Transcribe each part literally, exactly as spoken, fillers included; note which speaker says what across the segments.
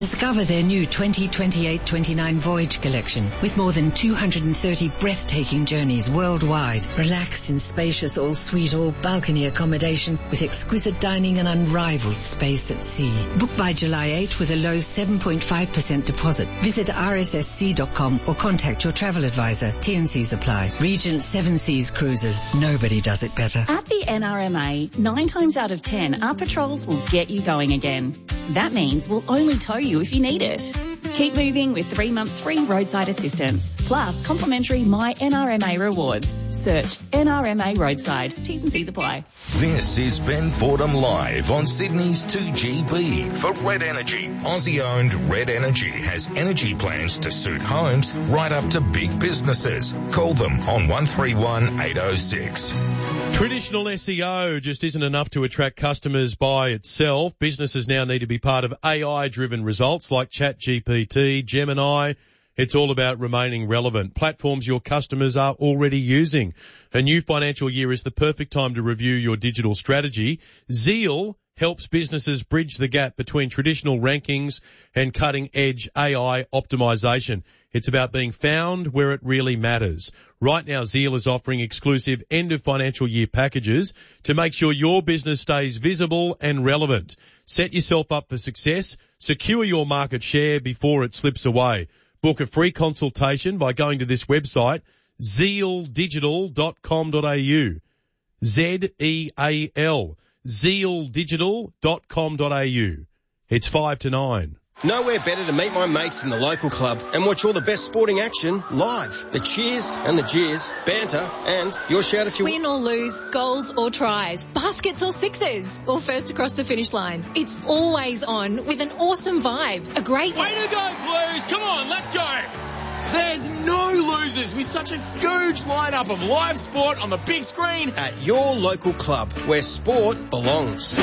Speaker 1: Discover their new twenty twenty-eight twenty-nine Voyage collection with more than two hundred thirty breathtaking journeys worldwide. Relax in spacious all-suite, all-balcony accommodation with exquisite dining and unrivaled space at sea. Book by July eighth with a low seven point five percent deposit. Visit r s s c dot com or contact your travel advisor. T and Cs apply. Regent Seven Seas Cruises. Nobody does it better.
Speaker 2: At the N R M A, nine times out of ten, our patrols will get you going again. That means we'll only tow you if you need it. Keep moving with three months free roadside assistance, plus complimentary My N R M A rewards. Search N R M A Roadside. T's and C's apply.
Speaker 3: This is Ben Fordham live on Sydney's two G B for Red Energy. Aussie-owned Red Energy has energy plans to suit homes right up to big businesses. Call them on one three one eight oh six.
Speaker 4: Traditional S E O just isn't enough to attract customers by itself. Businesses now need to be part of A I-driven results like ChatGPT, Gemini. It's all about remaining relevant. Platforms your customers are already using. A new financial year is the perfect time to review your digital strategy. Zeal helps businesses bridge the gap between traditional rankings and cutting-edge A I optimization. It's about being found where it really matters. Right now, Zeal is offering exclusive end-of-financial year packages to make sure your business stays visible and relevant. Set yourself up for success. Secure your market share before it slips away. Book a free consultation by going to this website, zeal digital dot com dot a u. Z E A L. zeal digital dot com dot a u. It's five to nine.
Speaker 5: Nowhere better to meet my mates in the local club and watch all the best sporting action live. The cheers and the jeers, banter, and your shout if you
Speaker 6: win or lose, goals or tries, baskets or sixes, or first across the finish line. It's always on with an awesome vibe. A great
Speaker 7: way to go, Blues! Come on, let's go! There's no losers with such a huge lineup of live sport on the big screen
Speaker 5: at your local club where sport belongs.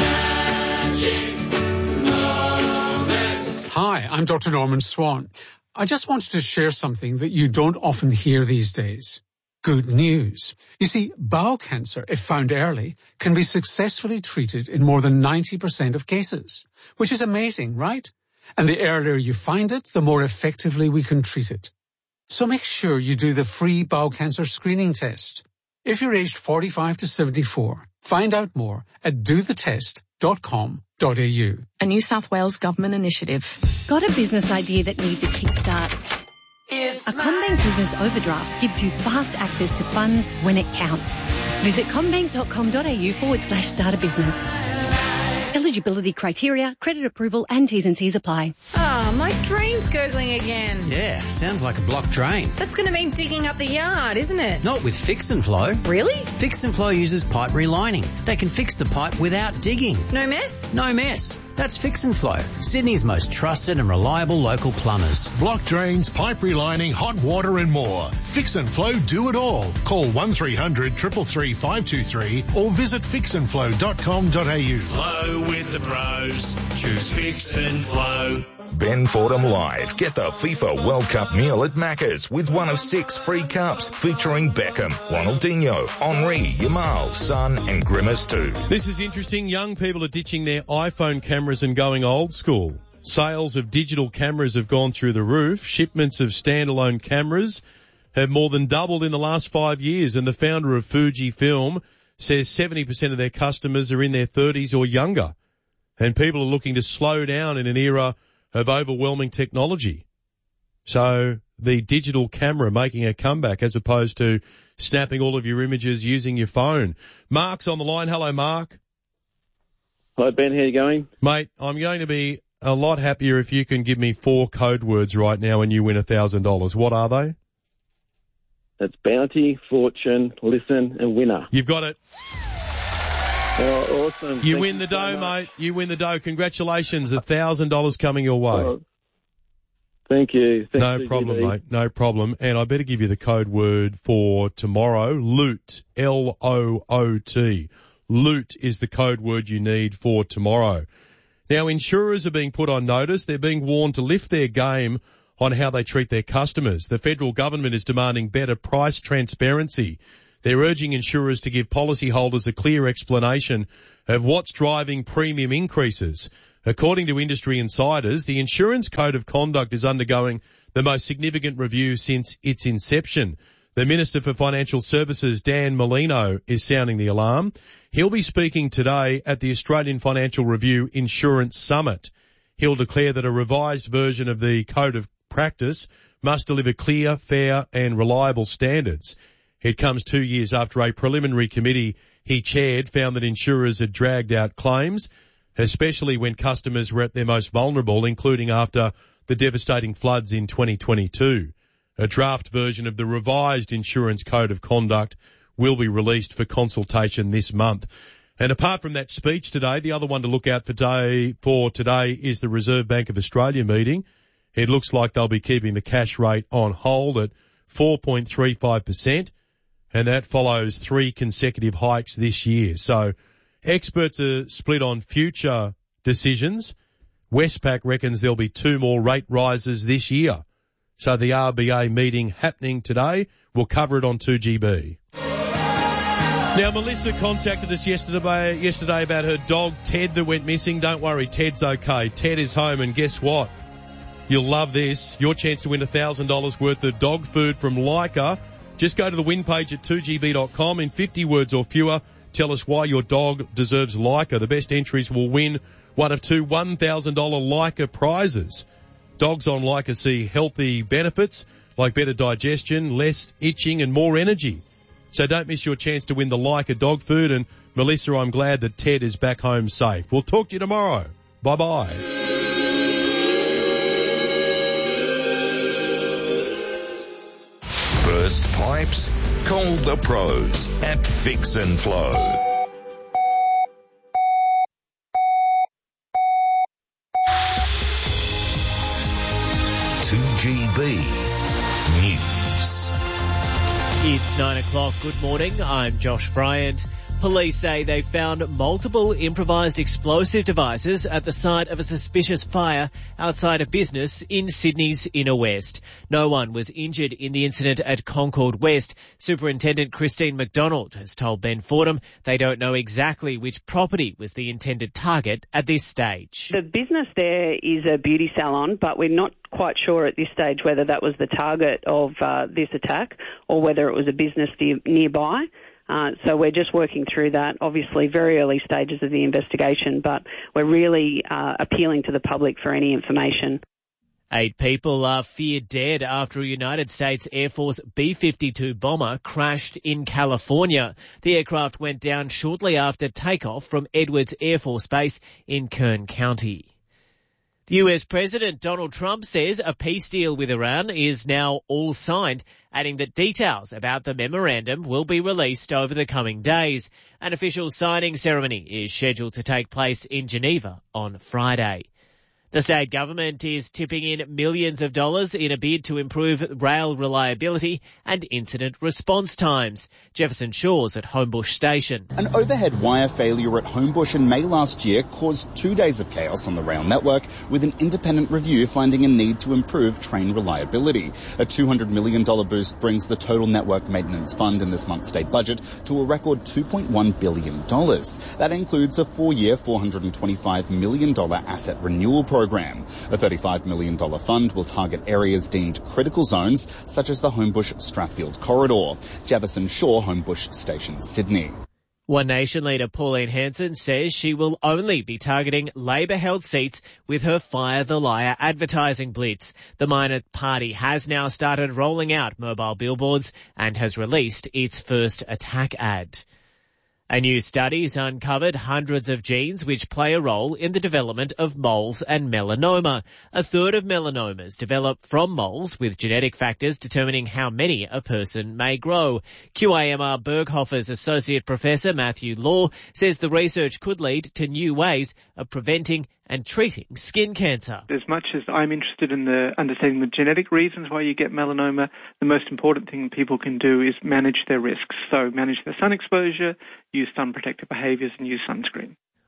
Speaker 8: Hi, I'm Doctor Norman Swan. I just wanted to share something that you don't often hear these days. Good news. You see, bowel cancer, if found early, can be successfully treated in more than ninety percent of cases, which is amazing, right? And the earlier you find it, the more effectively we can treat it. So make sure you do the free bowel cancer screening test. If you're aged forty-five to seventy-four, find out more at do the test dot com dot a u.
Speaker 9: A New South Wales government initiative. Got a business idea that needs a kickstart? It's a CommBank Business Overdraft gives you fast access to funds when it counts. Visit commbank dot com dot a u forward slash start a business. Eligibility criteria, credit approval and T's and C's apply.
Speaker 10: Oh, my drain's gurgling again.
Speaker 11: Yeah, sounds like a blocked drain.
Speaker 10: That's going to mean digging up the yard, isn't it?
Speaker 11: Not with Fix and Flow.
Speaker 10: Really?
Speaker 11: Fix and Flow uses pipe relining. They can fix the pipe without digging.
Speaker 10: No mess?
Speaker 11: No mess. That's Fix and Flow, Sydney's most trusted and reliable local plumbers.
Speaker 12: Block drains, pipe relining, hot water and more. Fix and Flow do it all. Call one three hundred, three three three, five two three or visit fix and flow dot com dot a u.
Speaker 13: Flow with the pros. Choose Fix and Flow.
Speaker 3: Ben Fordham Live. Get the FIFA World Cup meal at Macca's with one of six free cups featuring Beckham, Ronaldinho, Henry, Yamal, Son and Grimace too.
Speaker 4: This is interesting. Young people are ditching their iPhone cameras and going old school. Sales of digital cameras have gone through the roof. Shipments of standalone cameras have more than doubled in the last five years. And the founder of Fujifilm says seventy percent of their customers are in their thirties or younger. And people are looking to slow down in an era of overwhelming technology. So the digital camera making a comeback as opposed to snapping all of your images using your phone. Mark's on the line. Hello, Mark.
Speaker 14: Hi, Ben. How you going?
Speaker 4: Mate, I'm going to be a lot happier if you can give me four code words right now and you win one thousand dollars. What are they?
Speaker 14: That's bounty, fortune, listen, and winner.
Speaker 4: You've got it.
Speaker 14: Oh, awesome.
Speaker 4: You
Speaker 14: Thank
Speaker 4: win
Speaker 14: you
Speaker 4: the
Speaker 14: so
Speaker 4: dough,
Speaker 14: much.
Speaker 4: mate. You win the dough. Congratulations. one thousand dollars coming your way.
Speaker 14: Oh, thank you. Thank
Speaker 4: no
Speaker 14: you,
Speaker 4: problem,
Speaker 14: G B.
Speaker 4: mate. No problem. And I better give you the code word for tomorrow. Loot. L O O T. Loot is the code word you need for tomorrow. Now, insurers are being put on notice. They're being warned to lift their game on how they treat their customers. The federal government is demanding better price transparency. They're urging insurers to give policyholders a clear explanation of what's driving premium increases. According to industry insiders, the Insurance Code of Conduct is undergoing the most significant review since its inception. The Minister for Financial Services, Dan Molino, is sounding the alarm. He'll be speaking today at the Australian Financial Review Insurance Summit. He'll declare that a revised version of the Code of Practice must deliver clear, fair and reliable standards. It comes two years after a preliminary committee he chaired found that insurers had dragged out claims, especially when customers were at their most vulnerable, including after the devastating floods in twenty twenty-two. A draft version of the revised Insurance Code of Conduct will be released for consultation this month. And apart from that speech today, the other one to look out for today, for today is the Reserve Bank of Australia meeting. It looks like they'll be keeping the cash rate on hold at four point three five percent, and that follows three consecutive hikes this year. So experts are split on future decisions. Westpac reckons there'll be two more rate rises this year. So the R B A meeting happening today, we'll cover it on two G B. Now, Melissa contacted us yesterday, yesterday about her dog, Ted, that went missing. Don't worry, Ted's okay. Ted is home, and guess what? You'll love this. Your chance to win one thousand dollars worth of dog food from Leica. Just go to the win page at two G B dot com. In fifty words or fewer, tell us why your dog deserves Leica. The best entries will win one of two one thousand dollars Leica prizes. Dogs on Leica see healthy benefits like better digestion, less itching and more energy. So don't miss your chance to win the Leica dog food. And Melissa, I'm glad that Ted is back home safe. We'll talk to you tomorrow. Bye-bye.
Speaker 3: Burst pipes? Call the pros at Fix and Flow. two G B News.
Speaker 15: It's nine o'clock. Good morning. I'm Josh Bryant. Police say they found multiple improvised explosive devices at the site of a suspicious fire outside a business in Sydney's Inner West. No one was injured in the incident at Concord West. Superintendent Christine McDonald has told Ben Fordham they don't know exactly which property was the intended target at this stage.
Speaker 16: The business there is a beauty salon, but we're not quite sure at this stage whether that was the target of uh, this attack or whether it was a business near- nearby. Uh, so we're just working through that, obviously very early stages of the investigation, but we're really uh, appealing to the public for any information.
Speaker 15: Eight people are feared dead after a United States Air Force B fifty-two bomber crashed in California. The aircraft went down shortly after takeoff from Edwards Air Force Base in Kern County. The U S President Donald Trump says a peace deal with Iran is now all signed, adding that details about the memorandum will be released over the coming days. An official signing ceremony is scheduled to take place in Geneva on Friday. The state government is tipping in millions of dollars in a bid to improve rail reliability and incident response times. Jefferson Shaw's at Homebush Station.
Speaker 17: An overhead wire failure at Homebush in May last year caused two days of chaos on the rail network, with an independent review finding a need to improve train reliability. A two hundred million dollars boost brings the total network maintenance fund in this month's state budget to a record two point one billion dollars. That includes a four-year, four hundred twenty-five million dollars asset renewal program. Program. A thirty-five million dollars fund will target areas deemed critical zones, such as the Homebush-Strathfield corridor. Jefferson Shaw, Homebush Station, Sydney.
Speaker 15: One Nation leader Pauline Hanson says she will only be targeting Labor-held seats with her Fire the Liar advertising blitz. The minor party has now started rolling out mobile billboards and has released its first attack ad. A new study has uncovered hundreds of genes which play a role in the development of moles and melanoma. A third of melanomas develop from moles, with genetic factors determining how many a person may grow. Q A M R Berghofer's Associate Professor Matthew Law says the research could lead to new ways of preventing and treating skin cancer.
Speaker 18: As much as I'm interested in the understanding the genetic reasons why you get melanoma, the most important thing people can do is manage their risks. So manage their sun exposure, use sun protective behaviours and use sunscreen.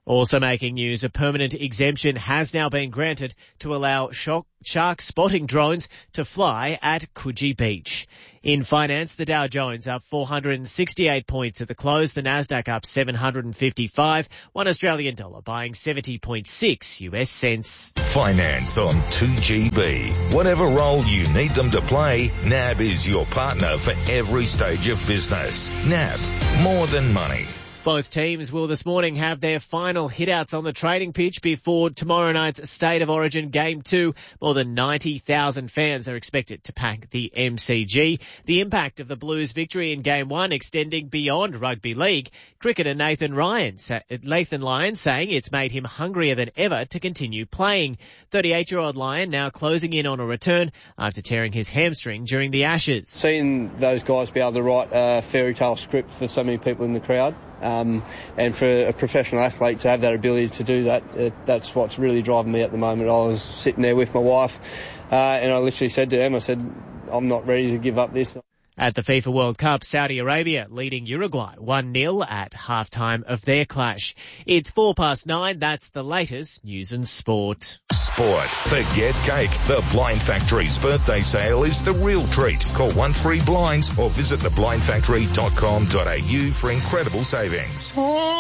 Speaker 15: Also making news, a permanent exemption has now been granted to allow shock, shark spotting drones to fly at Coogee Beach. In finance, the Dow Jones up four hundred sixty-eight points at the close, the Nasdaq up seven hundred fifty-five, one Australian dollar buying seventy point six U S cents.
Speaker 3: Finance on two G B. Whatever role you need them to play, N A B is your partner for every stage of business. N A B, more than money.
Speaker 15: Both teams will this morning have their final hitouts on the training pitch before tomorrow night's State of Origin Game two. More than ninety thousand fans are expected to pack the M C G. The impact of the Blues' victory in Game one extending beyond rugby league. Cricketer Nathan Ryan, Nathan Lyon saying it's made him hungrier than ever to continue playing. thirty-eight-year-old Lyon now closing in on a return after tearing his hamstring during the Ashes.
Speaker 19: Seeing those guys be able to write a fairy tale script for so many people in the crowd. Um, and for a professional athlete to have that ability to do that, it, that's what's really driving me at the moment. I was sitting there with my wife, uh, and I literally said to them, I said, I'm not ready to give up this.
Speaker 15: At the FIFA World Cup, Saudi Arabia leading Uruguay one nil at halftime of their clash. It's four past nine. That's the latest news and sport.
Speaker 3: Sport. Forget cake. The Blind Factory's birthday sale is the real treat. Call one three blinds or visit the blind factory dot com dot a u for incredible savings.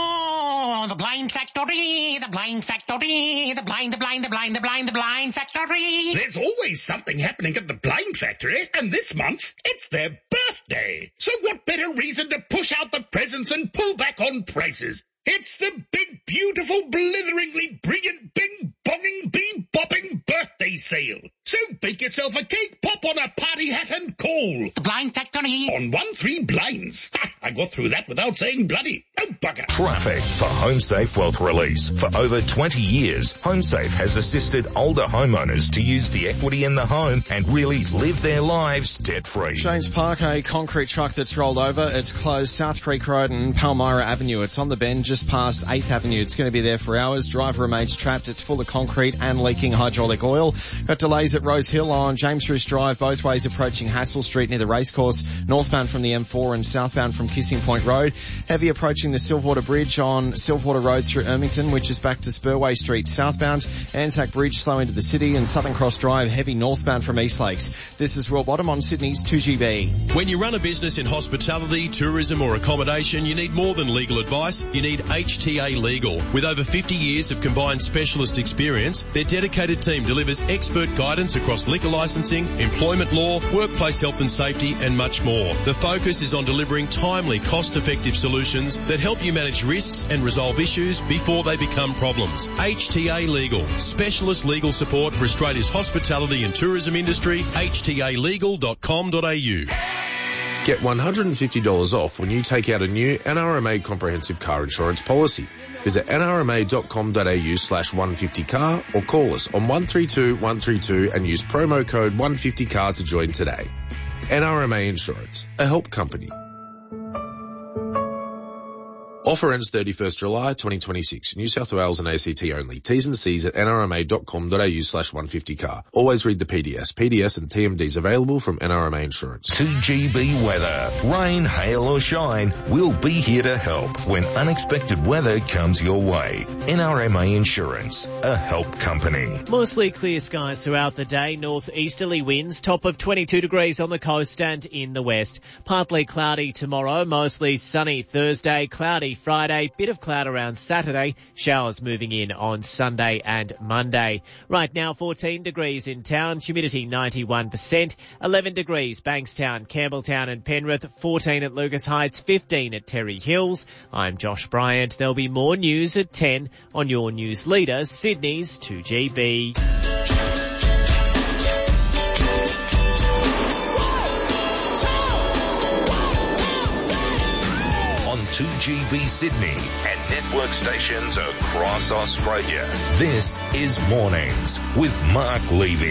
Speaker 20: Oh, the Blind Factory, the Blind Factory, the blind, the blind, the blind, the blind, the Blind Factory.
Speaker 21: There's always something happening at the Blind Factory, and this month it's their birthday. So what better reason to push out the presents and pull back on prices? It's the big, beautiful, blitheringly brilliant, bing-bonging, bee-bopping birthday sale. So bake yourself a cake, pop on a party hat and call.
Speaker 20: The Blind Factory.
Speaker 21: On one three blinds. Ha, I got through that without saying bloody. Oh, bugger.
Speaker 3: Traffic for HomeSafe Wealth Release. For over twenty years, HomeSafe has assisted older homeowners to use the equity in the home and really live their lives debt-free.
Speaker 22: James Park, a concrete truck that's rolled over. It's closed South Creek Road and Palmyra Avenue. It's on the bend just past eighth Avenue. It's going to be there for hours. Driver remains trapped. It's full of concrete and leaking hydraulic oil. Got delays at Rose Hill on James Roos Drive, both ways approaching Hassel Street near the racecourse, northbound from the M four and southbound from Kissing Point Road. Heavy approaching the Silverwater Bridge on Silverwater Road through Ermington, which is back to Spurway Street southbound. Anzac Bridge slow into the city, and Southern Cross Drive heavy northbound from East Lakes. This is Will Bottom on Sydney's two G B.
Speaker 4: When you run a business in hospitality, tourism or accommodation, you need more than legal advice. You need H T A Legal. With over fifty years of combined specialist experience, their dedicated team delivers expert guidance across liquor licensing, employment law, workplace health and safety, and much more. The focus is on delivering timely, cost-effective solutions that help you manage risks and resolve issues before they become problems. H T A Legal. Specialist legal support for Australia's hospitality and tourism industry. H T A legal dot com dot a u.
Speaker 23: Get one hundred fifty dollars off when you take out a new N R M A comprehensive car insurance policy. Visit N R M A dot com dot a u slash one fifty car or call us on one three two one three two and use promo code one fifty car to join today. N R M A Insurance, a help company. Offer ends thirty-first July twenty twenty-six. New South Wales and A C T only. T's and C's at N R M A dot com dot a u slash one fifty car. Always read the P D S. P D S and T M Ds available from N R M A Insurance.
Speaker 3: two G B weather. Rain, hail or shine, we'll be here to help when unexpected weather comes your way. N R M A Insurance, a help company.
Speaker 15: Mostly clear skies throughout the day. Northeasterly winds, top of twenty-two degrees on the coast and in the west. Partly cloudy tomorrow, mostly sunny Thursday, cloudy Friday, bit of cloud around Saturday, showers moving in on Sunday and Monday. Right now fourteen degrees in town, humidity ninety-one percent, eleven degrees Bankstown, Campbelltown and Penrith, fourteen at Lucas Heights, fifteen at Terry Hills. I'm Josh Bryant. There'll be more news at ten on your news leader, Sydney's two G B.
Speaker 3: two G B Sydney and network stations across Australia. This is Mornings with Mark Levy.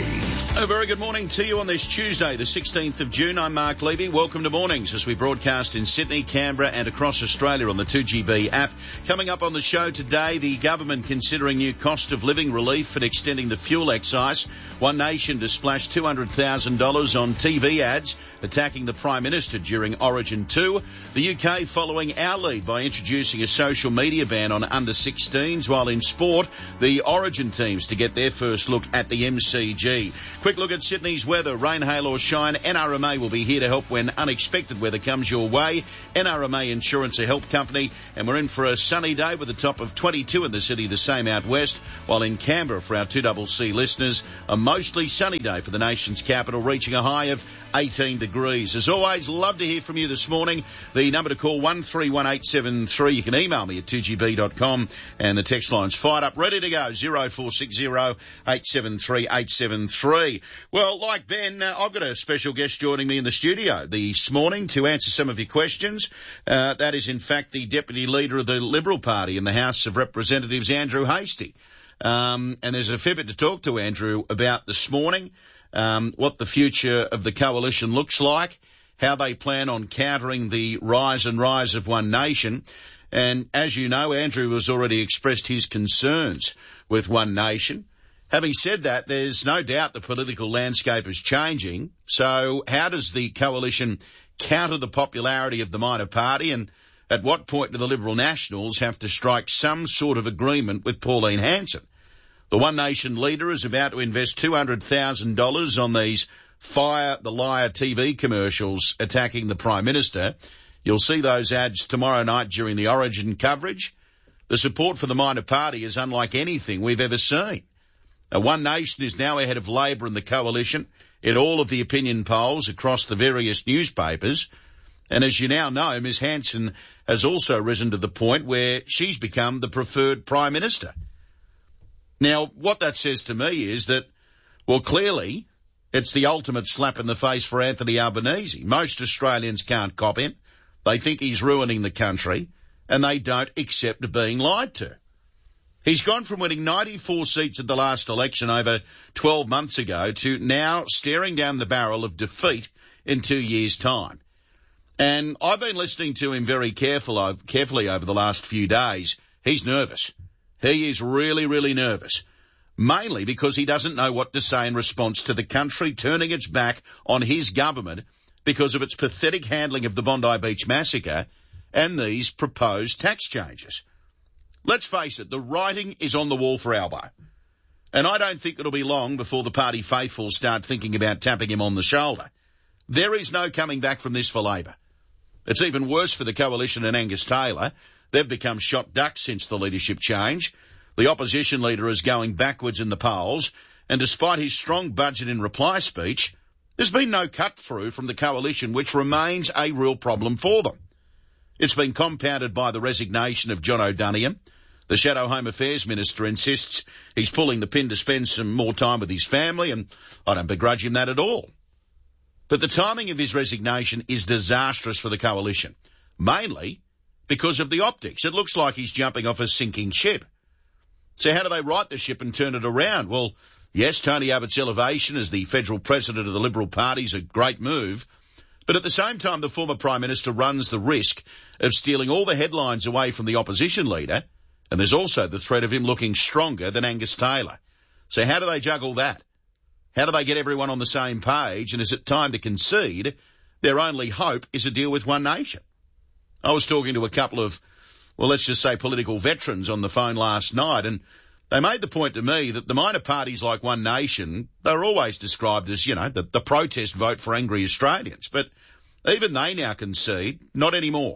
Speaker 1: A very good morning to you on this Tuesday, the sixteenth of June. I'm Mark Levy. Welcome to Mornings as we broadcast in Sydney, Canberra and across Australia on the two G B app. Coming up on the show today, the government considering new cost of living relief and extending the fuel excise. One Nation to splash two hundred thousand dollars on T V ads attacking the Prime Minister during Origin two. The U K following our lead by introducing a social media ban on under sixteens, while in sport, the Origin teams to get their first look at the M C G. Quick look at Sydney's weather. Rain, hail or shine, N R M A will be here to help when unexpected weather comes your way. N R M A Insurance, a help company, and we're in for a sunny day with a top of twenty-two in the city, the same out west, while in Canberra for our two C C listeners, a mostly sunny day for the nation's capital, reaching a high of eighteen degrees. As always, love to hear from you this morning. The number to call one three one eight seven three. You can email me at two g b dot com and the text line's fired up, ready to go, zero four six zero eight seven three eight seven three. Well, like Ben, uh, I've got a special guest joining me in the studio this morning to answer some of your questions. Uh, that is, in fact, the Deputy Leader of the Liberal Party in the House of Representatives, Andrew Hastie. Um, and there's a fair bit to talk to Andrew about this morning, um, what the future of the coalition looks like, how they plan on countering the rise and rise of One Nation. And as you know, Andrew has already expressed his concerns with One Nation. Having said that, there's no doubt the political landscape is changing. So how does the coalition counter the popularity of the minor party, and at what point do the Liberal Nationals have to strike some sort of agreement with Pauline Hanson? The One Nation leader is about to invest two hundred thousand dollars on these Fire the Liar T V commercials attacking the Prime Minister. You'll see those ads tomorrow night during the Origin coverage. The support for the minor party is unlike anything we've ever seen. Now, One Nation is now ahead of Labor and the coalition in all of the opinion polls across the various newspapers. And as you now know, Miz Hanson has also risen to the point where she's become the preferred Prime Minister. Now, what that says to me is that, well, clearly it's the ultimate slap in the face for Anthony Albanese. Most Australians can't cop him. They think he's ruining the country, and they don't accept being lied to. He's gone from winning ninety-four seats at the last election over twelve months ago to now staring down the barrel of defeat in two years' time. And I've been listening to him very careful, carefully over the last few days. He's nervous. He is really, really nervous, mainly because he doesn't know what to say in response to the country turning its back on his government because of its pathetic handling of the Bondi Beach massacre and these proposed tax changes. Let's face it, the writing is on the wall for Albo. And I don't think it'll be long before the party faithful start thinking about tapping him on the shoulder. There is no coming back from this for Labor. It's even worse for the coalition and Angus Taylor. They've become shot ducks since the leadership change. The opposition leader is going backwards in the polls, and despite his strong budget and reply speech, there's been no cut-through from the coalition, which remains a real problem for them. It's been compounded by the resignation of John O'Donoghue. The Shadow Home Affairs Minister insists he's pulling the pin to spend some more time with his family, and I don't begrudge him that at all. But the timing of his resignation is disastrous for the coalition, mainly because of the optics. It looks like he's jumping off a sinking ship. So how do they right the ship and turn it around? Well, yes, Tony Abbott's elevation as the federal president of the Liberal Party is a great move, but at the same time, the former Prime Minister runs the risk of stealing all the headlines away from the opposition leader, and there's also the threat of him looking stronger than Angus Taylor. So how do they juggle that? How do they get everyone on the same page? And is it time to concede? Their only hope is a deal with One Nation. I was talking to a couple of, well, let's just say political veterans on the phone last night, and they made the point to me that the minor parties like One Nation, they're always described as, you know, the, the protest vote for angry Australians. But even they now concede, not anymore.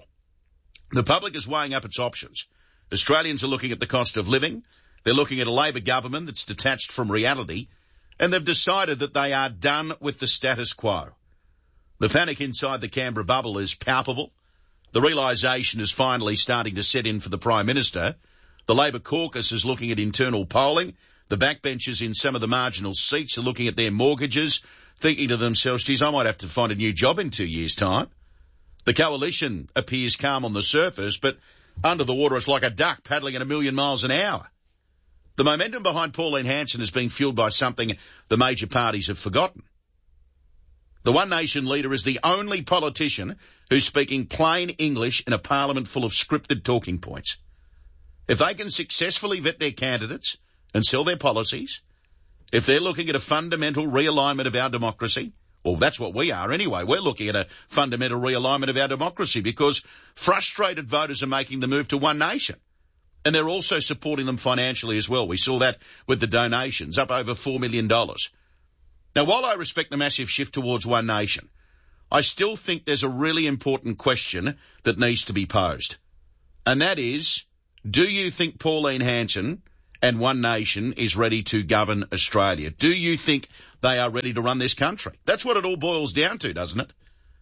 Speaker 1: The public is weighing up its options. Australians are looking at the cost of living. They're looking at a Labor government that's detached from reality. And they've decided that they are done with the status quo. The panic inside the Canberra bubble is palpable. The realisation is finally starting to set in for the Prime Minister. The Labor caucus is looking at internal polling. The backbenchers in some of the marginal seats are looking at their mortgages, thinking to themselves, geez, I might have to find a new job in two years' time. The coalition appears calm on the surface, but under the water it's like a duck paddling at a million miles an hour. The momentum behind Pauline Hanson is being fueled by something the major parties have forgotten. The One Nation leader is the only politician who's speaking plain English in a parliament full of scripted talking points. If they can successfully vet their candidates and sell their policies, if they're looking at a fundamental realignment of our democracy, well, that's what we are anyway. We're looking at a fundamental realignment of our democracy because frustrated voters are making the move to One Nation. And they're also supporting them financially as well. We saw that with the donations, up over four million dollars. Now, while I respect the massive shift towards One Nation, I still think there's a really important question that needs to be posed. And that is, do you think Pauline Hanson and One Nation is ready to govern Australia? Do you think they are ready to run this country? That's what it all boils down to, doesn't it?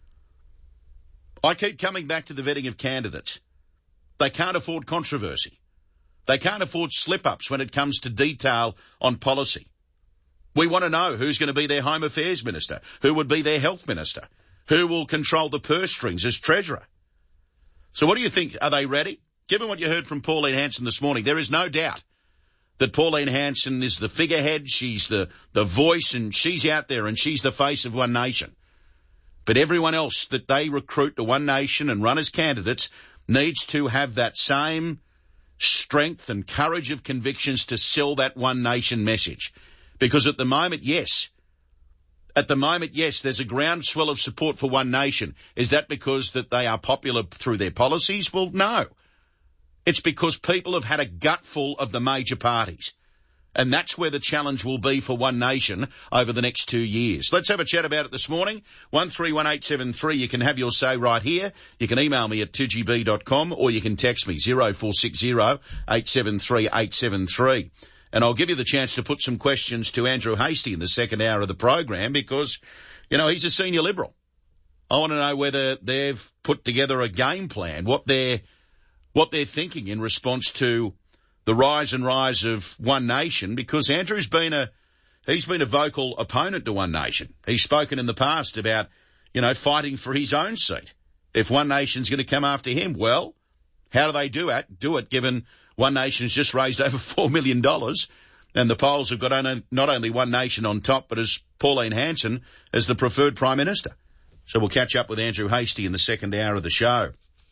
Speaker 1: I keep coming back to the vetting of candidates. They can't afford controversy. They can't afford slip-ups when it comes to detail on policy. We want to know who's going to be their Home Affairs Minister, who would be their Health Minister, who will control the purse strings as Treasurer. So what do you think? Are they ready? Given what you heard from Pauline Hanson this morning, there is no doubt that Pauline Hanson is the figurehead, she's the, the voice, and she's out there and she's the face of One Nation. But everyone else that they recruit to One Nation and run as candidates needs to have that same strength and courage of convictions to sell that One Nation message. Because at the moment, yes, at the moment, yes, there's a groundswell of support for One Nation. Is that because that they are popular through their policies? Well, no. It's because people have had a gutful of the major parties. And that's where the challenge will be for One Nation over the next two years. Let's have a chat about it this morning. one three one eight seven three. You can have your say right here. You can email me at two g b dot com or you can text me zero four six zero eight seven three eight seven three. And I'll give you the chance to put some questions to Andrew Hastie in the second hour of the program because, you know, he's a senior Liberal. I want to know whether they've put together a game plan, what they're, what they're thinking in response to the rise and rise of One Nation, because Andrew's been a, he's been a vocal opponent to One Nation. He's spoken in the past about, you know, fighting for his own seat. If One Nation's going to come after him, well, how do they do it? Do it given One Nation's just raised over four million dollars and the polls have got only, not only One Nation on top, but as Pauline Hanson as the preferred Prime Minister. So we'll catch up with Andrew Hastie in the second hour of the show.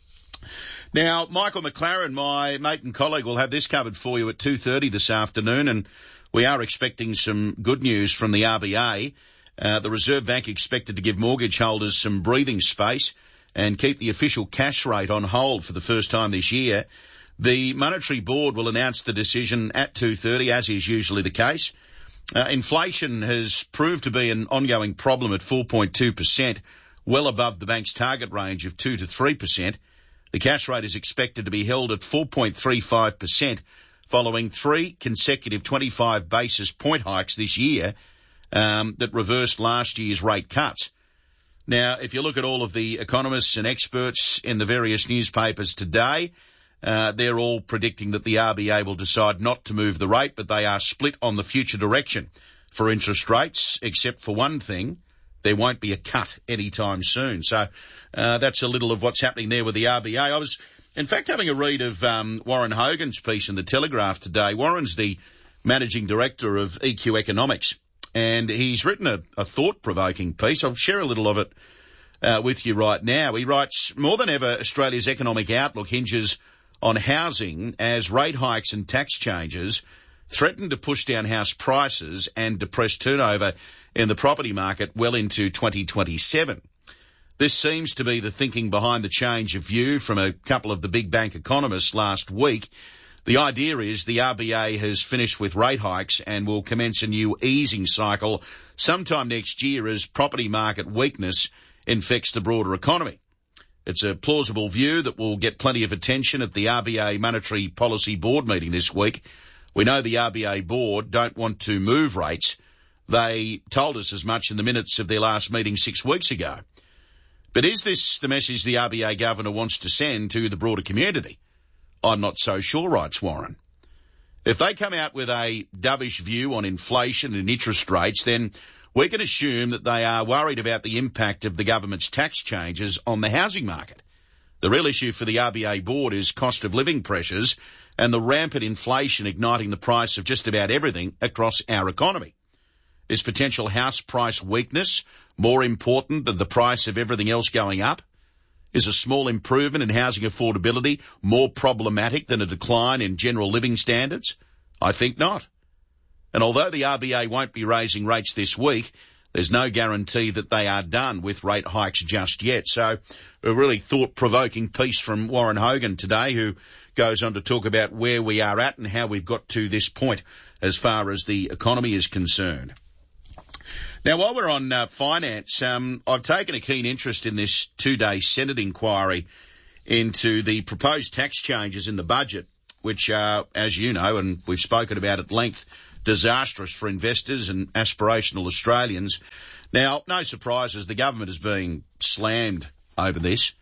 Speaker 1: Now, Michael McLaren, my mate and colleague, will have this covered for you at two thirty this afternoon, and we are expecting some good news from the R B A. Uh, the Reserve Bank expected to give mortgage holders some breathing space and keep the official cash rate on hold for the first time this year. The Monetary Board will announce the decision at two thirty, as is usually the case. Uh, inflation has proved to be an ongoing problem at four point two percent, well above the bank's target range of two to three percent. The cash rate is expected to be held at four point three five percent following three consecutive twenty-five basis point hikes this year um, that reversed last year's rate cuts. Now, if you look at all of the economists and experts in the various newspapers today, uh, they're all predicting that the R B A will decide not to move the rate, but they are split on the future direction for interest rates, except for one thing. There won't be a cut anytime soon. So uh, that's a little of what's happening there with the R B A. I was, in fact, having a read of um, Warren Hogan's piece in the Telegraph today. Warren's the managing director of E Q Economics, and he's written a, a thought-provoking piece. I'll share a little of it uh, with you right now. He writes, more than ever, Australia's economic outlook hinges on housing as rate hikes and tax changes threaten to push down house prices and depress turnover in the property market well into twenty twenty-seven. This seems to be the thinking behind the change of view from a couple of the big bank economists last week. The idea is the R B A has finished with rate hikes and will commence a new easing cycle sometime next year as property market weakness infects the broader economy. It's a plausible view that will get plenty of attention at the R B A Monetary Policy Board meeting this week. We know the R B A board don't want to move rates. They told us as much in the minutes of their last meeting six weeks ago. But is this the message the R B A governor wants to send to the broader community? I'm not so sure, writes Warren. If they come out with a dovish view on inflation and interest rates, then we can assume that they are worried about the impact of the government's tax changes on the housing market. The real issue for the R B A board is cost of living pressures and the rampant inflation igniting the price of just about everything across our economy. Is potential house price weakness more important than the price of everything else going up? Is a small improvement in housing affordability more problematic than a decline in general living standards? I think not. And although the R B A won't be raising rates this week, there's no guarantee that they are done with rate hikes just yet. So a really thought-provoking piece from Warren Hogan today, who goes on to talk about where we are at and how we've got to this point as far as the economy is concerned. Now, while we're on uh, finance, um, I've taken a keen interest in this two-day Senate inquiry into the proposed tax changes in the budget, which are, as you know, and we've spoken about at length, disastrous for investors and aspirational Australians. Now, no surprises, the government is being slammed over this.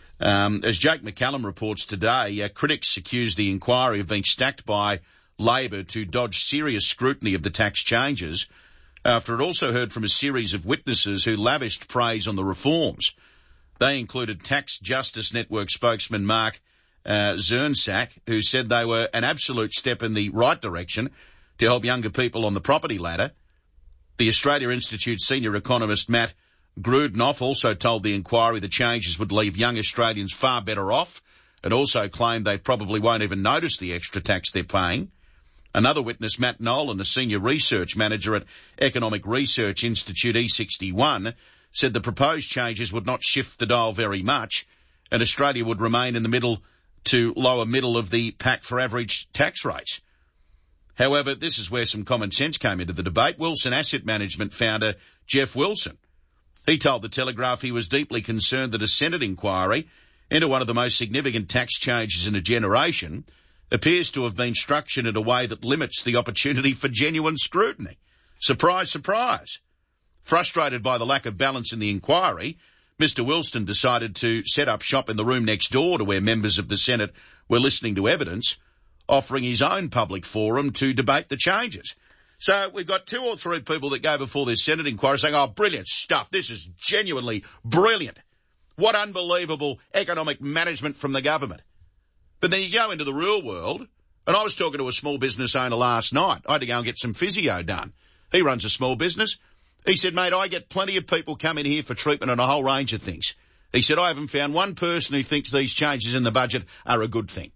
Speaker 1: Um, as Jake McCallum reports today, uh, critics accuse the inquiry of being stacked by Labor to dodge serious scrutiny of the tax changes, after it also heard from a series of witnesses who lavished praise on the reforms. They included Tax Justice Network spokesman Mark uh, Zernsack, who said they were an absolute step in the right direction to help younger people on the property ladder. The Australia Institute senior economist Matt Grudnoff also told the inquiry the changes would leave young Australians far better off, and also claimed they probably won't even notice the extra tax they're paying. Another witness, Matt Nolan, a senior research manager at Economic Research Institute E sixty-one, said the proposed changes would not shift the dial very much, and Australia would remain in the middle to lower middle of the pack for average tax rates. However, this is where some common sense came into the debate. Wilson Asset Management founder Jeff Wilson, he told the Telegraph he was deeply concerned that a Senate inquiry into one of the most significant tax changes in a generation appears to have been structured in a way that limits the opportunity for genuine scrutiny. Surprise, surprise. Frustrated by the lack of balance in the inquiry, Mister Wilson decided to set up shop in the room next door to where members of the Senate were listening to evidence, offering his own public forum to debate the changes. So we've got two or three people that go before this Senate inquiry saying, oh, brilliant stuff. This is genuinely brilliant. What unbelievable economic management from the government. But then you go into the real world, and I was talking to a small business owner last night. I had to go and get some physio done. He runs a small business. He said, mate, I get plenty of people come in here for treatment on a whole range of things. He said, I haven't found one person who thinks these changes in the budget are a good thing.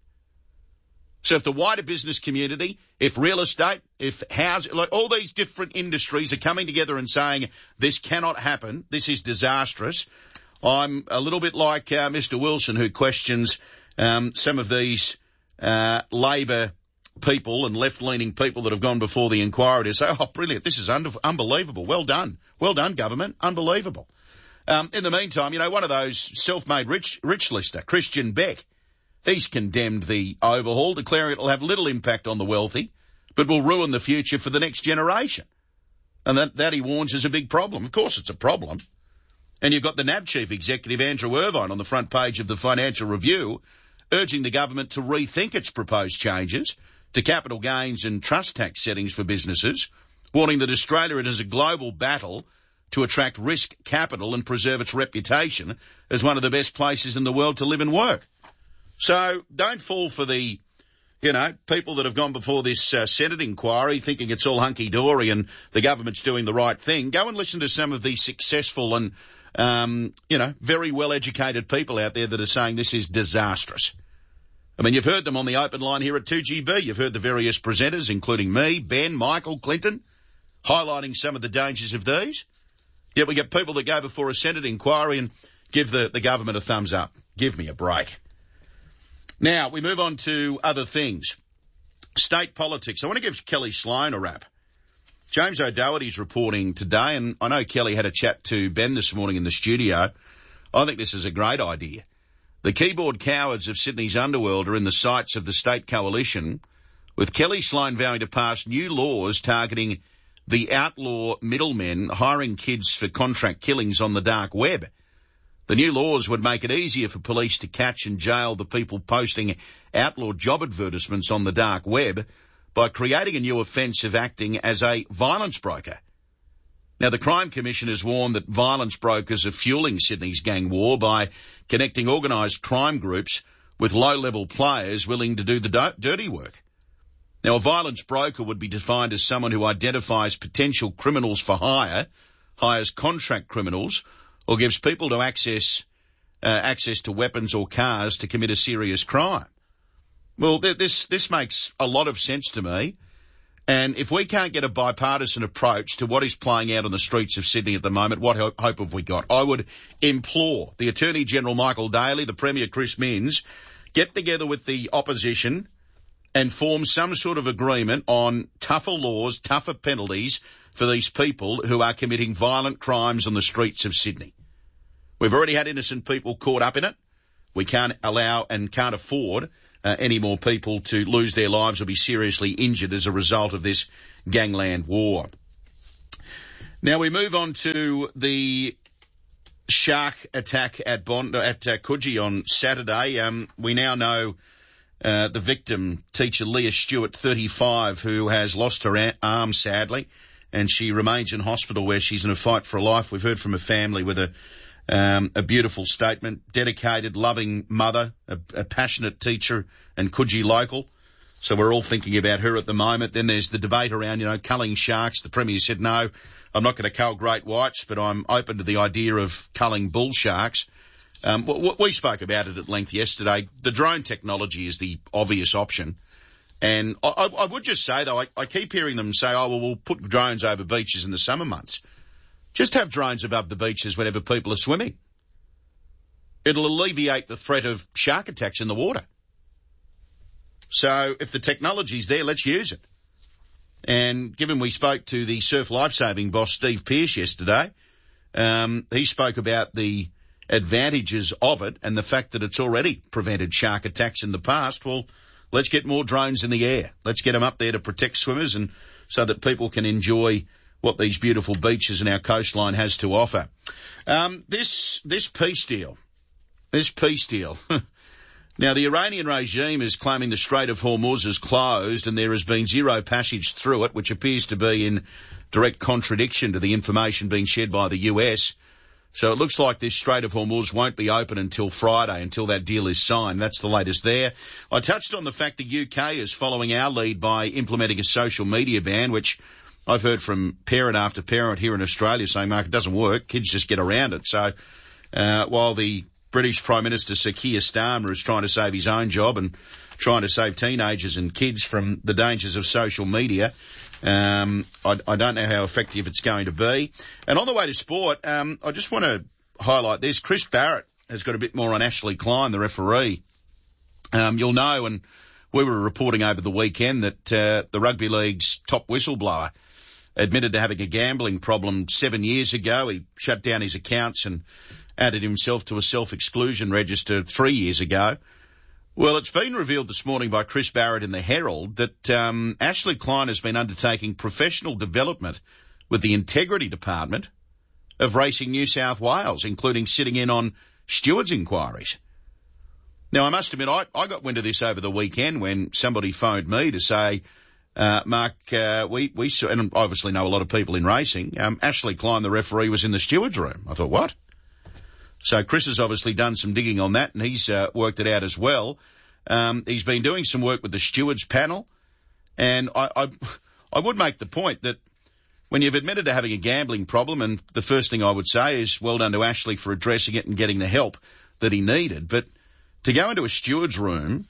Speaker 1: So if the wider business community, if real estate, if housing, like all these different industries are coming together and saying this cannot happen, this is disastrous, I'm a little bit like uh, Mister Wilson, who questions um, some of these uh, Labor people and left-leaning people that have gone before the inquiry to say, oh, brilliant, this is un- unbelievable, well done, well done, government, unbelievable. Um, in the meantime, you know, one of those self-made rich, rich lister, Christian Beck, he's condemned the overhaul, declaring it will have little impact on the wealthy, but will ruin the future for the next generation. And that, that he warns is a big problem. Of course it's a problem. And you've got the N A B chief executive, Andrew Irvine, on the front page of the Financial Review, urging the government to rethink its proposed changes to capital gains and trust tax settings for businesses, warning that Australia is a global battle to attract risk capital and preserve its reputation as one of the best places in the world to live and work. So don't fall for the, you know, people that have gone before this uh, Senate inquiry thinking it's all hunky-dory and the government's doing the right thing. Go and listen to some of the successful and, um, you know, very well-educated people out there that are saying this is disastrous. I mean, you've heard them on the open line here at two G B. You've heard the various presenters, including me, Ben, Michael, Clinton, highlighting some of the dangers of these. Yet we get people that go before a Senate inquiry and give the, the government a thumbs up. Give me a break. Now, we move on to other things. State politics. I want to give Kelly Sloan a rap. James O'Doherty's reporting today, and I know Kelly had a chat to Ben this morning in the studio. I think this is a great idea. The keyboard cowards of Sydney's underworld are in the sights of the state coalition, with Kelly Sloan vowing to pass new laws targeting the outlaw middlemen hiring kids for contract killings on the dark web. The new laws would make it easier for police to catch and jail the people posting outlaw job advertisements on the dark web by creating a new offence of acting as a violence broker. Now, the Crime Commission has warned that violence brokers are fueling Sydney's gang war by connecting organised crime groups with low-level players willing to do the do- dirty work. Now, a violence broker would be defined as someone who identifies potential criminals for hire, hires contract criminals, or gives people to access uh, access to weapons or cars to commit a serious crime. Well, th- this this makes a lot of sense to me. And if we can't get a bipartisan approach to what is playing out on the streets of Sydney at the moment, what ho- hope have we got? I would implore the Attorney-General Michael Daly, the Premier Chris Minns, get together with the opposition and form some sort of agreement on tougher laws, tougher penalties for these people who are committing violent crimes on the streets of Sydney. We've already had innocent people caught up in it. We can't allow and can't afford uh, any more people to lose their lives or be seriously injured as a result of this gangland war. Now we move on to the shark attack at Bond, at uh, Coogee on Saturday. Um, we now know Uh, the victim, teacher Leah Stewart, thirty-five, who has lost her a- arm, sadly, and she remains in hospital where she's in a fight for her life. We've heard from her family with a um, a beautiful statement. Dedicated, loving mother, a, a passionate teacher and Coogee local. So we're all thinking about her at the moment. Then there's the debate around, you know, culling sharks. The Premier said, no, I'm not going to cull great whites, but I'm open to the idea of culling bull sharks. Um, we spoke about it at length yesterday. The drone technology is the obvious option. And I, I would just say, though, I, I keep hearing them say, oh, well, we'll put drones over beaches in the summer months. Just have drones above the beaches whenever people are swimming. It'll alleviate the threat of shark attacks in the water. So if the technology's there, let's use it. And given we spoke to the surf lifesaving boss, Steve Pearce, yesterday, um, he spoke about the advantages of it and the fact that it's already prevented shark attacks in the past. Well, let's get more drones in the air. Let's get them up there to protect swimmers and so that people can enjoy what these beautiful beaches and our coastline has to offer. Um, this, this peace deal, this peace deal. Now, the Iranian regime is claiming the Strait of Hormuz is closed and there has been zero passage through it, which appears to be in direct contradiction to the information being shared by the U S. So it looks like this Strait of Hormuz won't be open until Friday, until that deal is signed. That's the latest there. I touched on the fact the U K is following our lead by implementing a social media ban, which I've heard from parent after parent here in Australia saying, Mark, it doesn't work. Kids just get around it. So uh, while the British Prime Minister Sir Keir Starmer is trying to save his own job and trying to save teenagers and kids from the dangers of social media, Um, I, I don't know how effective it's going to be. And on the way to sport, um, I just want to highlight this. Chris Barrett has got a bit more on Ashley Klein, the referee. Um, you'll know, and we were reporting over the weekend that uh, the rugby league's top whistleblower admitted to having a gambling problem seven years ago. He shut down his accounts and added himself to a self-exclusion register three years ago. Well, it's been revealed this morning by Chris Barrett in the Herald that um, Ashley Klein has been undertaking professional development with the Integrity Department of Racing New South Wales, including sitting in on stewards' inquiries. Now, I must admit, I, I got wind of this over the weekend when somebody phoned me to say, uh, Mark, uh, we, we, and obviously know a lot of people in racing, um, Ashley Klein, the referee, was in the stewards' room. I thought, what? So Chris has obviously done some digging on that, and he's uh, worked it out as well. Um, he's been doing some work with the stewards panel, and I, I, I would make the point that when you've admitted to having a gambling problem, and the first thing I would say is well done to Ashley for addressing it and getting the help that he needed, but to go into a steward's room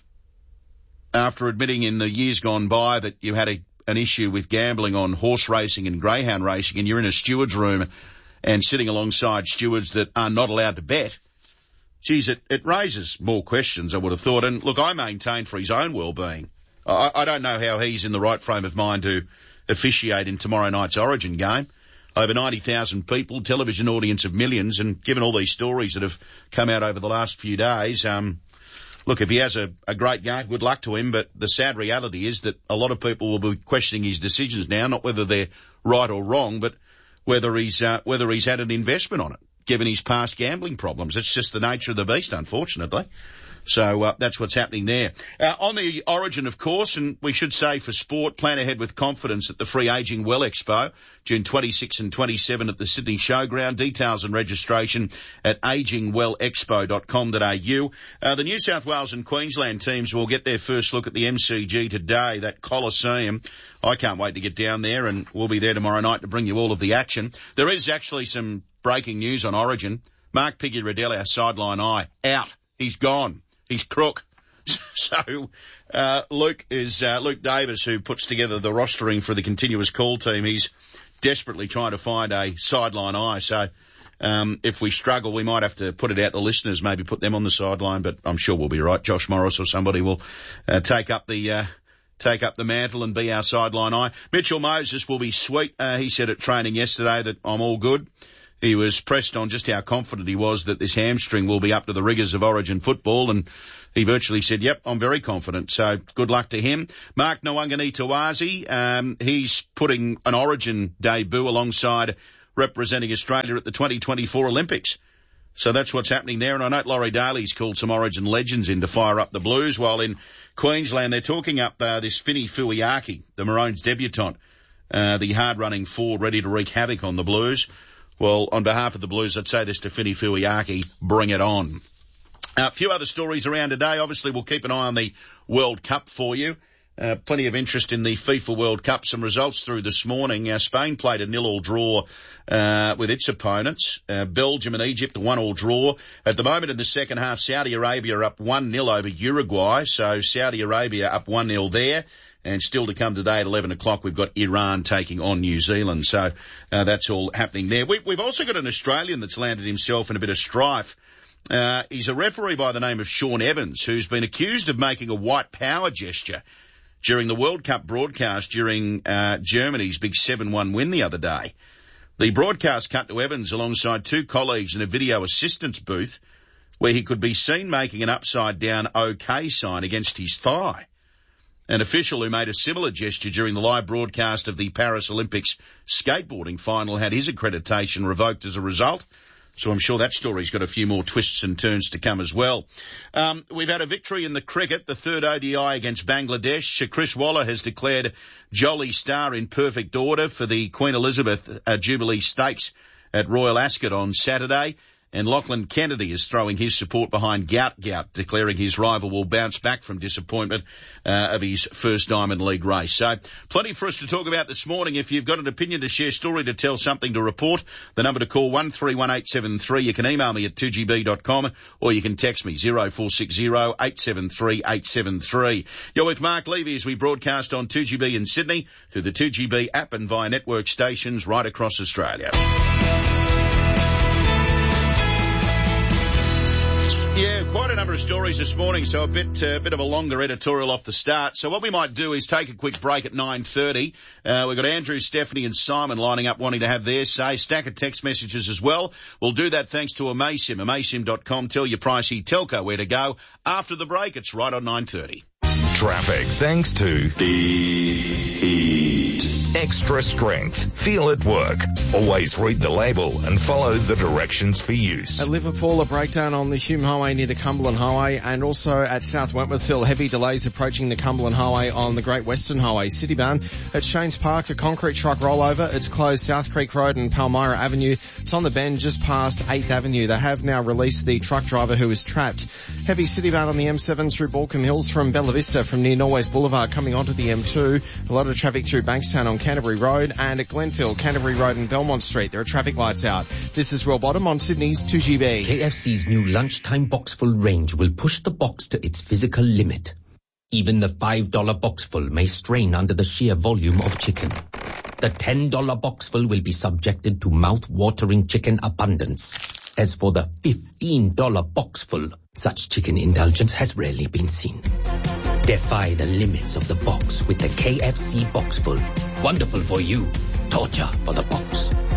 Speaker 1: after admitting in the years gone by that you had a, an issue with gambling on horse racing and greyhound racing, and you're in a steward's room and sitting alongside stewards that are not allowed to bet, geez, it, it raises more questions, I would have thought. And look, I maintain for his own well-being. I, I don't know how he's in the right frame of mind to officiate in tomorrow night's Origin game. Over ninety thousand people, television audience of millions, and given all these stories that have come out over the last few days, um, look, if he has a, a great game, good luck to him, but the sad reality is that a lot of people will be questioning his decisions now, not whether they're right or wrong, but whether he's uh, whether he's had an investment on it, given his past gambling problems. It's just the nature of the beast, unfortunately. So uh, that's what's happening there. Uh, on the Origin, of course, and we should say for sport, plan ahead with confidence at the Free Aging Well Expo, June twenty-sixth and twenty-seventh at the Sydney Showground. Details and registration at aging well expo dot com dot a u. Uh, the New South Wales and Queensland teams will get their first look at the M C G today, that Coliseum. I can't wait to get down there, and we'll be there tomorrow night to bring you all of the action. There is actually some breaking news on Origin. Mark Piggy Riddell, our sideline eye, out. He's gone. He's crook. So, uh, Luke is, uh, Luke Davis, who puts together the rostering for the continuous call team. He's desperately trying to find a sideline eye. So, um, if we struggle, we might have to put it out to listeners, maybe put them on the sideline, but I'm sure we'll be right. Josh Morris or somebody will, uh, take up the, uh, take up the mantle and be our sideline eye. Mitchell Moses will be sweet. Uh, he said at training yesterday that I'm all good. He was pressed on just how confident he was that this hamstring will be up to the rigours of Origin football, and he virtually said, yep, I'm very confident. So good luck to him. Mark Nwangani-Tawazi, um, he's putting an Origin debut alongside representing Australia at the twenty twenty-four Olympics. So that's what's happening there. And I know Laurie Daly's called some Origin legends in to fire up the Blues, while in Queensland they're talking up uh, this Fini Fuiaki, the Maroons debutant, uh, the hard-running forward ready to wreak havoc on the Blues. Well, on behalf of the Blues, I'd say this to Fini Fuiaki, bring it on. A few other stories around today. Obviously, we'll keep an eye on the World Cup for you. Uh, plenty of interest in the FIFA World Cup. Some results through this morning. Uh, Spain played a nil-all draw uh, with its opponents. Uh, Belgium and Egypt, a one-all draw. At the moment in the second half, Saudi Arabia are up one nil over Uruguay. So Saudi Arabia up one nil there. And still to come today at eleven o'clock, we've got Iran taking on New Zealand. So uh, that's all happening there. We, we've also got an Australian that's landed himself in a bit of strife. Uh, he's a referee by the name of Sean Evans, who's been accused of making a white power gesture during the World Cup broadcast during uh, Germany's big seven one win the other day. The broadcast cut to Evans alongside two colleagues in a video assistance booth where he could be seen making an upside-down OK sign against his thigh. An official who made a similar gesture during the live broadcast of the Paris Olympics skateboarding final had his accreditation revoked as a result. So I'm sure that story's got a few more twists and turns to come as well. Um, we've had a victory in the cricket, the third O D I against Bangladesh. Chris Waller has declared Jolie Star in perfect order for the Queen Elizabeth uh, Jubilee Stakes at Royal Ascot on Saturday. And Lachlan Kennedy is throwing his support behind Gout Gout, declaring his rival will bounce back from disappointment uh, of his first Diamond League race. So plenty for us to talk about this morning. If you've got an opinion to share, story to tell, something to report, the number to call one three one eight seven three. You can email me at two g b dot com or you can text me zero four six zero eight seven three eight seven three. You're with Mark Levy as we broadcast on two G B in Sydney through the two G B app and via network stations right across Australia. Yeah, quite a number of stories this morning, so a bit a uh, bit of a longer editorial off the start. So what we might do is take a quick break at nine thirty. Uh, we've got Andrew, Stephanie and Simon lining up wanting to have their say. Stack of text messages as well. We'll do that thanks to Amasim, amasim dot com. Tell your pricey telco where to go. After the break, it's right on nine thirty.
Speaker 3: Traffic thanks to the Heat. Extra strength. Feel it work. Always read the label and follow the directions for use.
Speaker 22: At Liverpool, a breakdown on the Hume Highway near the Cumberland Highway, and also at South Wentworthville, heavy delays approaching the Cumberland Highway on the Great Western Highway. Citybound at Shanes Park, a concrete truck rollover. It's closed South Creek Road and Palmyra Avenue. It's on the bend just past eighth Avenue. They have now released the truck driver who was trapped. Heavy citybound on the M seven through Balcombe Hills from Bella Vista from near Norwest Boulevard coming onto the M two. A lot of traffic through Bankstown on Canterbury Road, and at Glenfield, Canterbury Road and Belmont Street. There are traffic lights out. This is Will Bottom on Sydney's two G B.
Speaker 2: K F C's new lunchtime boxful range will push the box to its physical limit. Even the five dollar boxful may strain under the sheer volume of chicken. The ten dollar boxful will be subjected to mouth-watering chicken abundance. As for the fifteen dollar boxful, such chicken indulgence has rarely been seen. Defy the limits of the box with the K F C Boxful. Wonderful for you, torture for the box.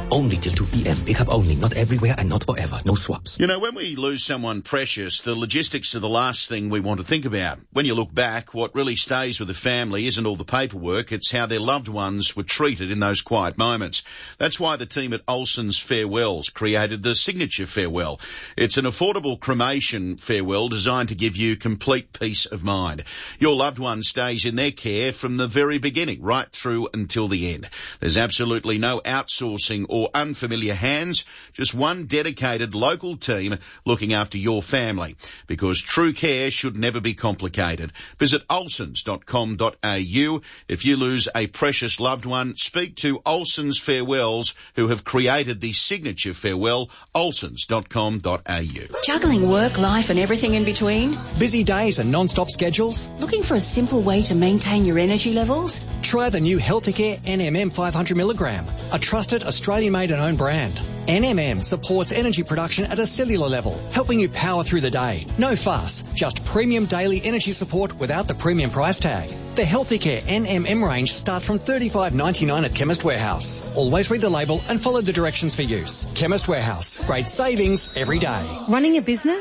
Speaker 2: Only till two p.m. Pick up only. Not everywhere and not forever. No swaps.
Speaker 1: You know, when we lose someone precious, the logistics are the last thing we want to think about. When you look back, what really stays with the family isn't all the paperwork, it's how their loved ones were treated in those quiet moments. That's why the team at Olsen's Farewells created the Signature Farewell. It's an affordable cremation farewell designed to give you complete peace of mind. Your loved one stays in their care from the very beginning, right through until the end. There's absolutely no outsourcing or unfamiliar hands, just one dedicated local team looking after your family. Because true care should never be complicated. Visit olsons dot com dot a u. If you lose a precious loved one, speak to Olsen's Farewells, who have created the Signature Farewell. olsons dot com dot a u.
Speaker 5: Juggling work, life and everything in between?
Speaker 6: Busy days and non-stop schedules?
Speaker 5: Looking for a simple way to maintain your energy levels?
Speaker 6: Try the new Healthicare N M M five hundred milligram, a trusted Australian-made and owned brand. N M M supports energy production at a cellular level, helping you power through the day. No fuss, just premium daily energy support without the premium price tag. The Healthicare N M M range starts from thirty-five ninety-nine at Chemist Warehouse. Always read the label and follow the directions for use. Chemist Warehouse, great savings every day.
Speaker 9: Running a business?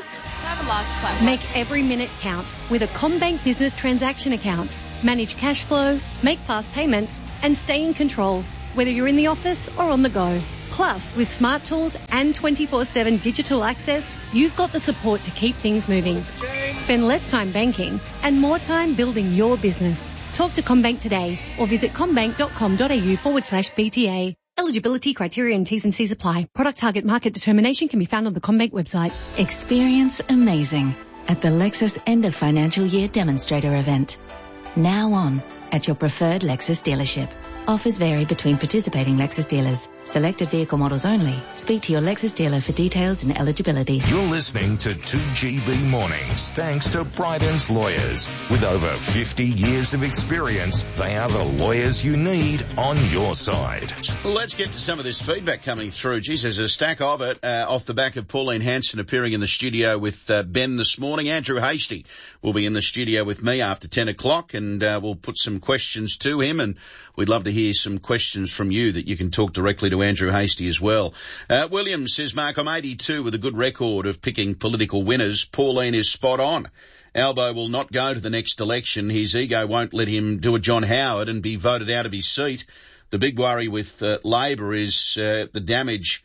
Speaker 9: Make every minute count with a CommBank Business Transaction Account. Manage cash flow, make fast payments, and stay in control, whether you're in the office or on the go. Plus, with smart tools and twenty-four seven digital access, you've got the support to keep things moving. Spend less time banking and more time building your business. Talk to CommBank today or visit commbank dot com dot a u forward slash B T A. Eligibility criteria and T's and C's apply. Product target market determination can be found on the CommBank website.
Speaker 7: Experience amazing at the Lexus End of Financial Year Demonstrator event. Now on at your preferred Lexus dealership. Offers vary between participating Lexus dealers. Selected vehicle models only. Speak to your Lexus dealer for details and eligibility.
Speaker 3: You're listening to two G B Mornings, thanks to Bryden's Lawyers. With over fifty years of experience, they are the lawyers you need on your side.
Speaker 1: Well, let's get to some of this feedback coming through. Geez, there's a stack of it uh, off the back of Pauline Hanson appearing in the studio with uh, Ben this morning. Andrew Hastie will be in the studio with me after ten o'clock, and uh, we'll put some questions to him, and we'd love to hear some questions from you that you can talk directly to Andrew Hastie as well. Uh, William says, Mark, I'm eighty-two with a good record of picking political winners. Pauline is spot on. Albo will not go to the next election. His ego won't let him do a John Howard and be voted out of his seat. The big worry with uh, Labor is uh, the damage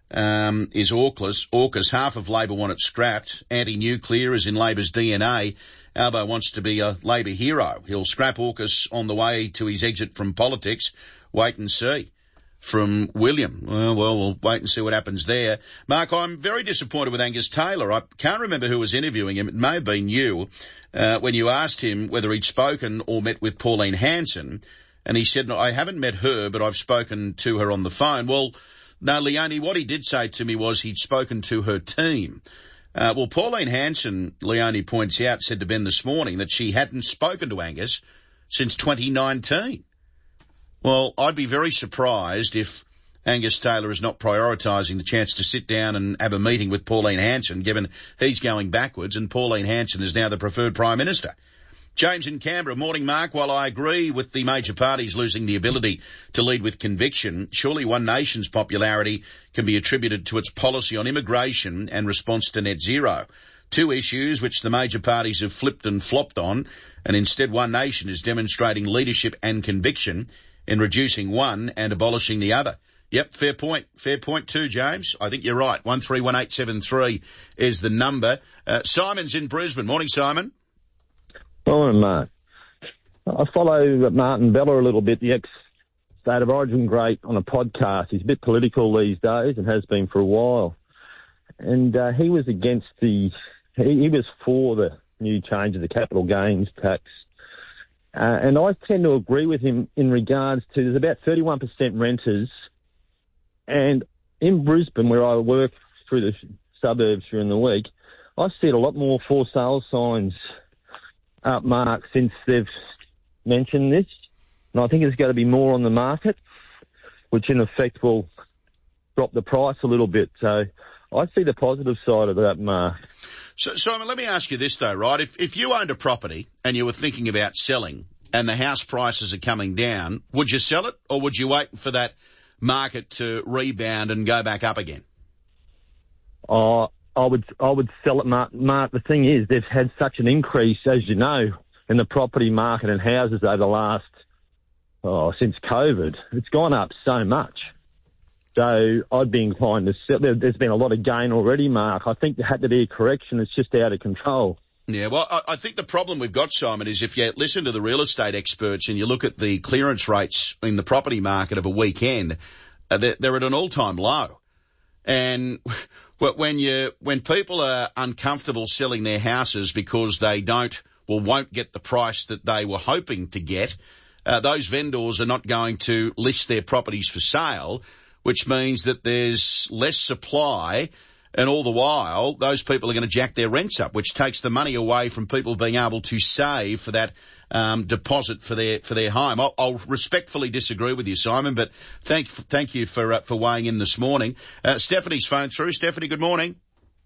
Speaker 1: um, is AUKUS. AUKUS, half of Labor want it scrapped. Anti-nuclear is in Labor's D N A. Albo wants to be a Labor hero. He'll scrap AUKUS on the way to his exit from politics. Wait and see. From William. Well, well, we'll wait and see what happens there. Mark, I'm very disappointed with Angus Taylor. I can't remember who was interviewing him. It may have been you, uh, when you asked him whether he'd spoken or met with Pauline Hanson. And he said, no, I haven't met her, but I've spoken to her on the phone. Well, no, Leonie, what he did say to me was he'd spoken to her team. Uh, well, Pauline Hanson, Leonie points out, said to Ben this morning that she hadn't spoken to Angus since twenty nineteen. Well, I'd be very surprised if Angus Taylor is not prioritising the chance to sit down and have a meeting with Pauline Hanson, given he's going backwards and Pauline Hanson is now the preferred Prime Minister. James in Canberra, morning, Mark. While I agree with the major parties losing the ability to lead with conviction, surely One Nation's popularity can be attributed to its policy on immigration and response to net zero. Two issues which the major parties have flipped and flopped on, and instead One Nation is demonstrating leadership and conviction in reducing one and abolishing the other. Yep, fair point. Fair point too, James. I think you're right. one three one eight seven three is the number. Uh, Simon's in Brisbane. Morning, Simon.
Speaker 24: Morning, Mark. I follow Martin Bella a little bit, the ex-State of Origin great, on a podcast. He's a bit political these days and has been for a while. And uh, he was against the, he, he was for the new change of the capital gains tax. Uh, and I tend to agree with him in regards to there's about thirty-one percent renters. And in Brisbane, where I work through the suburbs during the week, I see a lot more for sale signs up, Mark, since they've mentioned this. And I think there's going to be more on the market, which in effect will drop the price a little bit. So I see the positive side of that, Mark.
Speaker 1: So, Simon, let me ask you this, though, right? If, if you owned a property and you were thinking about selling and the house prices are coming down, would you sell it or would you wait for that market to rebound and go back up again?
Speaker 24: Oh, I would I would sell it, Mark. Mark, the thing is, they've had such an increase, as you know, in the property market and houses over the last, oh, since COVID. It's gone up so much. So I'd be inclined to sell. There's been a lot of gain already, Mark. I think there had to be a correction. It's just out of control.
Speaker 1: Yeah, well, I, I think the problem we've got, Simon, is if you listen to the real estate experts and you look at the clearance rates in the property market of a weekend, uh, they're, they're at an all-time low. And when you when people are uncomfortable selling their houses because they don't or won't get the price that they were hoping to get, uh, those vendors are not going to list their properties for sale, which means that there's less supply, and all the while those people are going to jack their rents up, which takes the money away from people being able to save for that um, deposit for their for their home. I'll, I'll respectfully disagree with you, Simon, but thank thank you for uh, for weighing in this morning. Uh, Stephanie's phone through. Stephanie, good morning.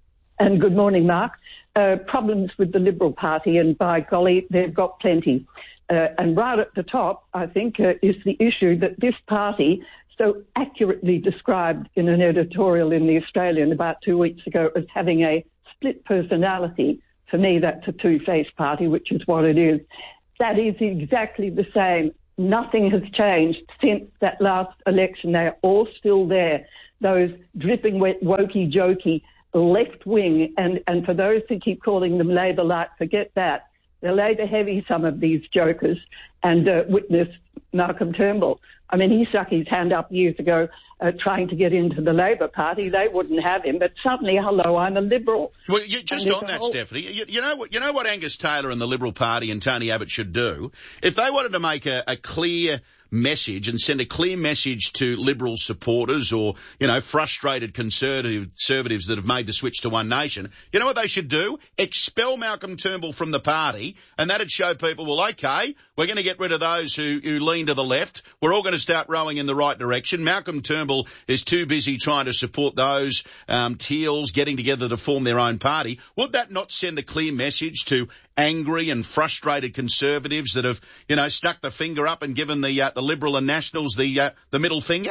Speaker 8: And good morning, Mark. Uh, problems with the Liberal Party, and by golly, they've got plenty. Uh, and right at the top, I think, uh, is the issue that this party, so accurately described in an editorial in The Australian about two weeks ago as having a split personality. For me, that's a two-faced party, which is what it is. That is exactly the same. Nothing has changed since that last election. They are all still there. Those dripping wet, wokey, jokey, left wing, and, and for those who keep calling them Labor light, forget that. They're Labor heavy, some of these jokers, and uh, witness Malcolm Turnbull. I mean, he stuck his hand up years ago uh, trying to get into the Labor Party. They wouldn't have him, but suddenly, hello, I'm a Liberal.
Speaker 1: Well, you, just on that, whole... Stephanie, you, you know what you know what Angus Taylor and the Liberal Party and Tony Abbott should do? If they wanted to make a, a clear message and send a clear message to Liberal supporters or, you know, frustrated conservative, conservatives that have made the switch to One Nation, you know what they should do? Expel Malcolm Turnbull from the party, and that'd show people, well, okay, we're going to get rid of those who, who lean to the left. We're all going to start rowing in the right direction. Malcolm Turnbull is too busy trying to support those um, teals getting together to form their own party. Would that not send a clear message to angry and frustrated conservatives that have, you know, stuck the finger up and given the uh, the Liberal and Nationals the uh, the middle finger?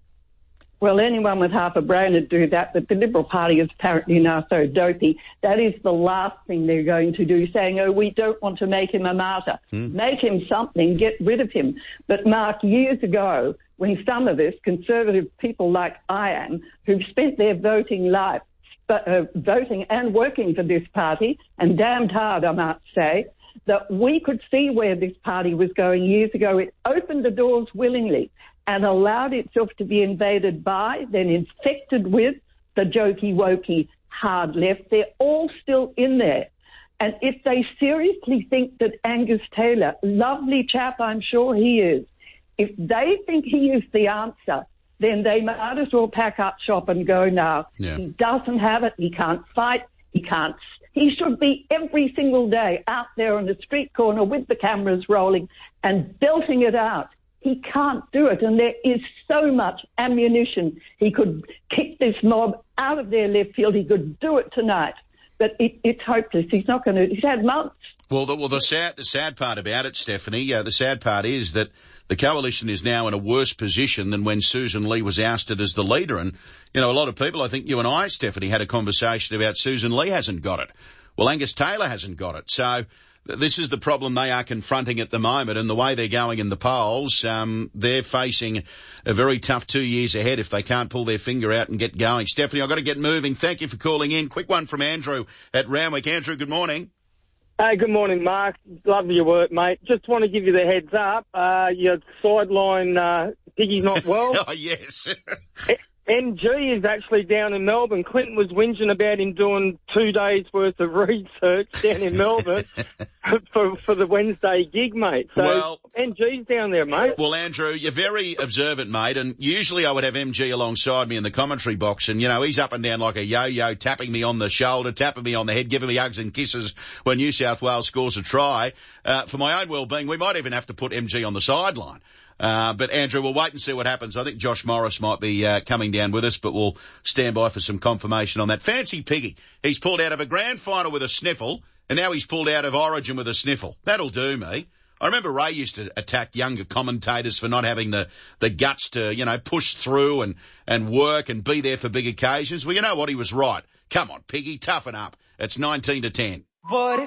Speaker 8: Well, anyone with half a brain would do that, but the Liberal Party is apparently now so dopey. That is the last thing they're going to do, saying, oh, we don't want to make him a martyr. Hmm. Make him something, get rid of him. But, Mark, years ago, when some of us, conservative people like I am, who've spent their voting life But, uh, voting and working for this party, and damned hard, I might say, that we could see where this party was going years ago. It opened the doors willingly and allowed itself to be invaded by, then infected with, the jokey, wokey, hard left. They're all still in there. And if they seriously think that Angus Taylor, lovely chap, I'm sure he is, if they think he is the answer, then they might as well pack up shop and go now. Yeah. He doesn't have it. He can't fight. He can't. He should be every single day out there on the street corner with the cameras rolling and belting it out. He can't do it, and there is so much ammunition. He could kick this mob out of their left field. He could do it tonight, but it, it's hopeless. He's not going to. He's had months.
Speaker 1: Well, the, well, the sad, the sad part about it, Stephanie, uh, the sad part is that the coalition is now in a worse position than when Susan Lee was ousted as the leader. And, you know, a lot of people, I think you and I, Stephanie, had a conversation about Susan Lee hasn't got it. Well, Angus Taylor hasn't got it. So th- this is the problem they are confronting at the moment. And the way they're going in the polls, um, they're facing a very tough two years ahead if they can't pull their finger out and get going. Stephanie, I've got to get moving. Thank you for calling in. Quick one from Andrew at Randwick. Andrew, good morning.
Speaker 10: Hey, good morning, Mark. Love your work, mate. Just want to give you the heads up. Uh, your sideline, uh, Piggy's not well.
Speaker 1: Oh, yes.
Speaker 10: M G is actually down in Melbourne. Clinton was whinging about him doing two days' worth of research down in Melbourne for for the Wednesday gig, mate. So
Speaker 1: well,
Speaker 10: M G's down there, mate.
Speaker 1: Well, Andrew, you're very observant, mate, and usually I would have M G alongside me in the commentary box, and, you know, he's up and down like a yo-yo, tapping me on the shoulder, tapping me on the head, giving me hugs and kisses when New South Wales scores a try. Uh, for my own well-being, we might even have to put M G on the sideline. Uh, but Andrew, we'll wait and see what happens. I think Josh Morris might be uh, coming down with us, but we'll stand by for some confirmation on that. Fancy Piggy. He's pulled out of a grand final with a sniffle, and now he's pulled out of Origin with a sniffle. That'll do me. I remember Ray used to attack younger commentators for not having the, the guts to, you know, push through and, and work and be there for big occasions. Well, you know what? He was right. Come on, Piggy, toughen up. It's nineteen to ten. What